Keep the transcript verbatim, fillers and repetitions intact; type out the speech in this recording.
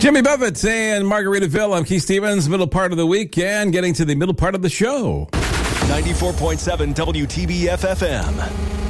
Jimmy Buffett and Margaritaville. I'm Keith Stevens, middle part of the week and getting to the middle part of the show. ninety-four point seven W T B F F M.